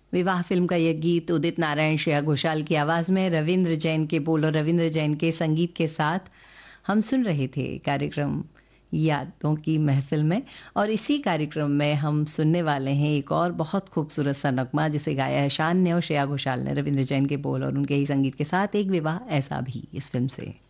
विवाह फिल्म का यह गीत उदित नारायण श्रेया घोषाल की आवाज़ में रविंद्र जैन के बोल और रविंद्र जैन के संगीत के साथ हम सुन रहे थे कार्यक्रम यादों की महफिल में। और इसी कार्यक्रम में हम सुनने वाले हैं एक और बहुत खूबसूरत सा नगमा जिसे गाया है शान ने और श्रेया घोषाल ने रविंद्र जैन के बोल और उनके ही संगीत के साथ, एक विवाह ऐसा भी, इस फिल्म से।